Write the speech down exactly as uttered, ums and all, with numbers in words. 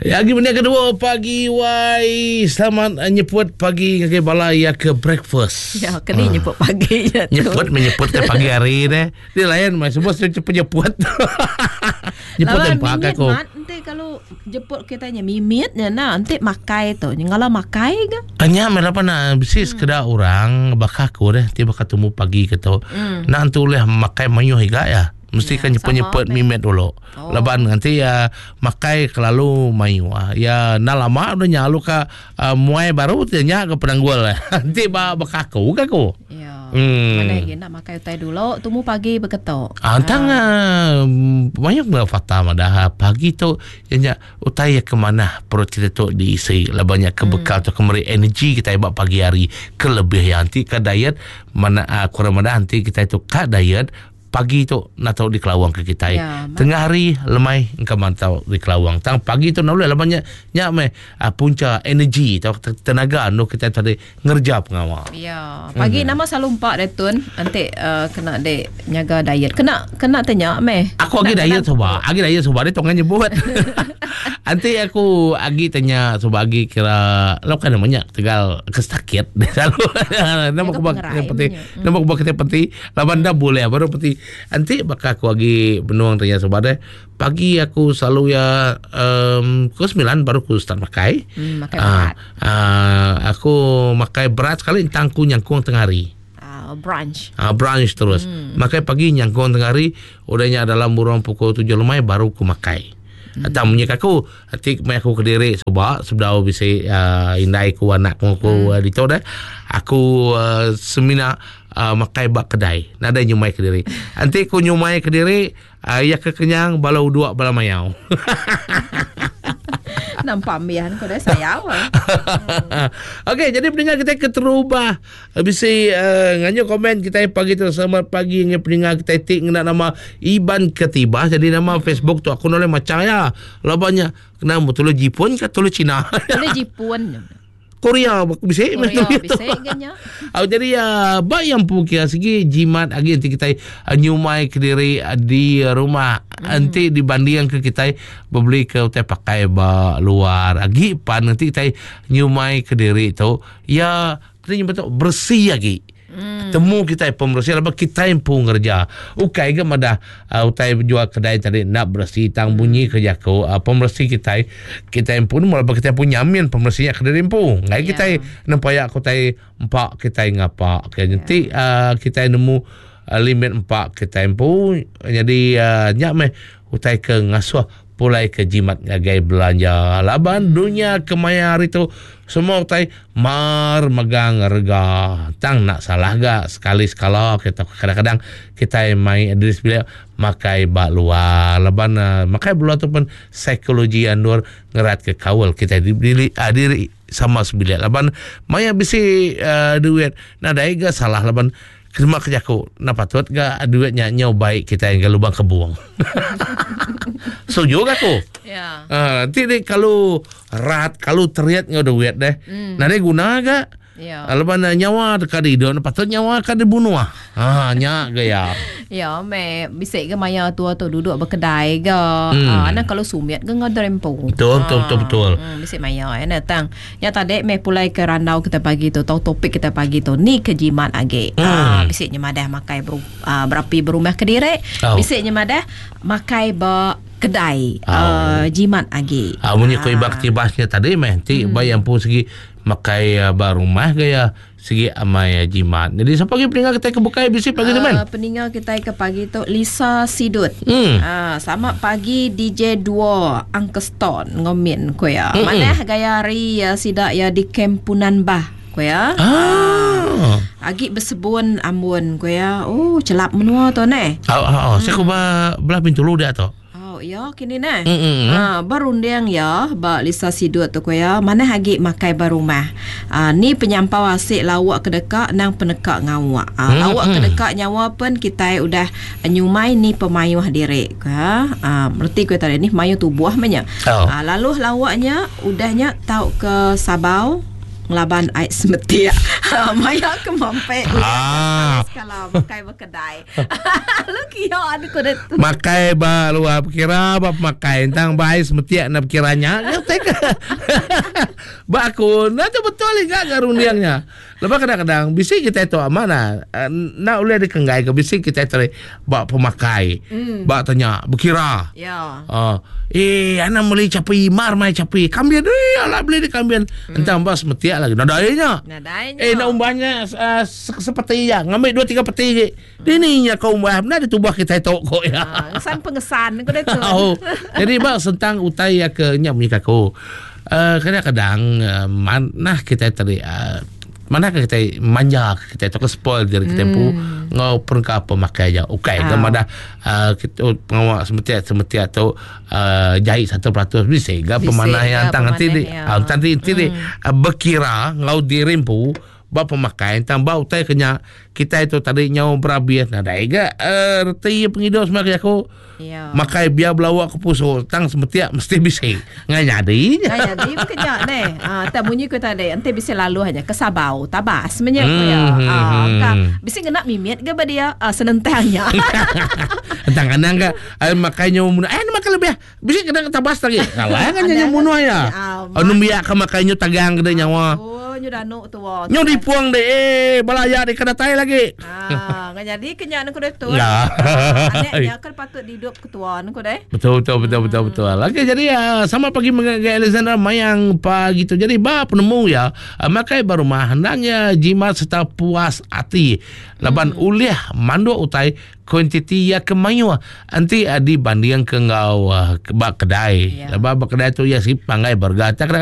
Lagi benda kedua pagi wai selamat nyebut pagi ngagai balai ya ke breakfast. Ya, kena uh. nyebut pagi je tu. Nyebut menyebut ke pagi hari deh. Dia lain mai semua cepat nyebut. Nyebut dan pakai ko. Nanti kalau jemput kitanya mimitnya nah nanti makai tu. Ngala makai ke? Hanya merapa na bisis hmm. keda orang bakaku deh tiba ketemu pagi gitu. Hmm. Nah antuleh makai mayuh higa ya. Mesti ya, kan nyepet-nyepet mimet dulu. Oh. Leban nanti ya makai kelalu mayu. Ya na lama udah nyalu ka uh, muai baru tanya ke penanggul. Nanti ba bakaku kaku. Ya. Hmm. Mana lagi nak makai utai dulu tumu pagi beketok. Antang ah. banyak enggak fakta madah pagi tu nya utai ke mana perut kita tu diisi lebanya ke bekal hmm. tu kemari energi kita buat pagi hari kelebih yang nanti ke diet mana uh, kurang mana nanti kita itu ke diet pagi tu nak tahu di Kelawang ke kita. Ya, tengah hari lemai engkau mantau di Kelawang. Tang pagi tu nak boleh lah banyak nyak me uh, punca energi atau tenaga anu kita tadi ngerja pengawal. Ya, pagi hmm. nama selalu empat retun nanti uh, kena dek nyaga diet. Kena kena tanya me. Aku agi diet coba. Agi diet coba dia tongan nyebut. Nanti aku agi tanya coba agi kira lo kan namanya tegal kesakit selalu. Nama kubak peti. Nama kubak kita peti. Lawan dah boleh baru peti. Nanti bakal aku lagi benuang tanya sobat pagi aku selalu ya um, pukul sembilan baru aku start makai. Hmm, makai berat. Uh, uh, aku makai berat sekali tangku nyangkung tengah hari. Uh, brunch. Uh, brunch terus. Hmm. Makai pagi nyangkung tengah hari. Udahnya dalam burung pukul tujuh lemai baru aku makai. Hmm. Atau menyek aku nanti mai aku kediri sebab sudah bisa uh, indai ku anak aku hmm. di tu dah. Aku uh, semina Uh, makai bak kedai nada nyumai ke diri nanti ku nyumai ke diri uh, ya kekenyang balau dua bala mayau. Nampak mian kau dah sayang. Okey, jadi pendengar kita keterubah bisa uh, nganyo komen kita pagi tu selamat pagi dengan pendengar kita tik nak nama Iban Ketibah jadi nama Facebook tu aku noleh macam ya labanya kena betul Jepun ke tulu Cina. Tulu Jepun. Korea bisa Korea bisa ganya. Oh, jadi ya ba yang pukia segi jimat agi nanti kita uh, nyumai ke diri uh, di rumah hmm. nanti dibandingkan ke kita beli ke utai pakai ba luar agi pan nanti kita nyumai ke diri tu ya kita nyumai tu bersih lagi. Hmm. Temu kita pembersih apa kita yang pun kerja. Ukai ke madah uh, utai jual kedai tadi nak bersih tang bunyi kerja ko uh, pembersih kita kita yang pun mula kita pun nyamin pembersihnya kedai pun. Ngai kita yeah. nampak aku tai empat kita ngapa. Okay, yeah. Nanti uh, kita nemu uh, limit empat kita pun jadi uh, nyak meh utai ke ngasuh pulai ke jimat ngagai belanja laban dunia kemaya hari tu semua utai mar megang harga tang nak salah gak sekali sekala kita kadang-kadang kita main adres bila makai bak luar laban uh, makai luar tu pun psikologi andur ngerat ke kawal kita diri diri sama sebilik laban maya bisi uh, duit nah daiga salah laban kerma kerja aku nak patut ga duitnya nyau baik kita yang lubang kebuang. Setuju aku. Ya. Uh, nanti deh kalau rat kalau teriak ngau duit deh. Mm. Nanti guna ga? Ya. Lepas nyawa dekat di don patut nyawa kan dibunuh ah. Ha nya gaya. Ya me bisa ke maya tua tu duduk berkedai ke. Hmm. Ah ana kalau sumiat ke ngadrempo. Betul betul betul betul. Hmm bisa maya ana tang. Ya tadi me pulai ke randau kita pagi tu tahu topik kita pagi tu ni kejimat age. Hmm. Ah bisa nyemadah makai ber, uh, berapi berumah Kediri. Oh. Bisa nyemadah makai ba kedai oh. uh, jimat age. Ah munyi ko ibakti bahasnya tadi meh ti hmm. bayang pun segi makai uh, barumah gaya segi amai jimat. Jadi siapa lagi peninggal kita ke bukai bisi pagi tu man? Uh, peninggal kita ke pagi tu Lisa Sidut. Hmm. Uh, selamat pagi D J dua Angkeston ngomin ko ya. Hmm. Mana gaya ri ya sidak ya di Kempunan Bah ko ya. Ah. Uh, agi bersebun ambun ko ya. Oh celap menua tu ne. Oh oh, oh. Saya ko ba belah pintu lu dia tu. Ya kini nah. Mm-hmm. Ha barundang ya ba Lisa Sidut tu ko ya. Mana hagi makai barumah. Ah ni penyampau asik lawak kedekak nang penekak ngawak. Ah mm-hmm. lawak kedekak nyawa pun kita udah nyumai ni pemayuh diri ka. Ah berarti ko tadi ni mayu tubuh banyak. Oh. Ah lalu lawaknya udahnya tau ke Sabau. ngelaban ait semetia. Maya ke mampai Ah. kalau makai berkedai. Lu kio ada kode tu. Makai ba luar kira ba makai tang bai semetiak nak kiranya. Ya teka. Ba aku nanti betul enggak garundiangnya. Lepas kadang-kadang bisi kita itu mana nak boleh dikenggai ke bisi kita itu ba pemakai. Hmm. Ba tanya berkira. Ya. Ah, eh ana beli capi mar mai capi. Kambian eh ala beli di kambian. Entang ba semetiak lagi. Nadainya. Nadainya. Eh nak umbahnya uh, seperti ya. Ngambil dua tiga peti je. Ini nya kau umbah. Benar ditubah kita itu kok ya. Ah, kesan pengesan kau tu. Oh, jadi ba sentang utai ya ke nya punya kaku. Uh, kadang-kadang uh, mana kita tadi uh, mana kita manja kita itu ke spoil dari kita pu ngau perka apa makai aja. Okey, Ah. gamada uh, kita pengawak semetiak semetiak tu uh, jahit satu peratus bisa ga Bisa pemanah yang ga tang nanti di pemanah, ya. uh, nanti nanti di uh, berkira ngau dirimpu ba pemakai tambah utai kenya kita itu tadi nyau berabias nah daiga erti pengidos mak aku Ya. makai biar belawak ke puso tang semetiak mesti bisa ngai nyadi Kaya di kenya ne. Ah, tak bunyi ko tadi. Ante bisa lalu hanya ke Sabau, tabas menye ko ya. Hmm, Ah, hmm, ka hmm. bisa ngena mimiat ke ba dia ah, senentangnya. entang kadang ka ay makai nyaw muna eh makai lebih bisa kadang tabas lagi kalah kan nyaw muna ya Ah, anu biak ka makai nyaw tagang gede nyawa Oh, nyu danu tu. nyaw dipuang deh eh balaya di kedatai lagi Ah, ngan jadi kenya ko tu. Ya. Anaknya kan patut hidup ketua ko deh. Betul betul betul betul betul. Lagi jadi ya sama pagi mengagai Alexander Mayang pagi tu. Jadi ba penemu ya uh, makai baru mah hendaknya jimat serta puas hati. Laban hmm. uliah mandu utai kuantiti ya kemayu anti adi banding ke ngau uh, ba kedai. Ya. Laban ba kedai tu ya si pangai bergata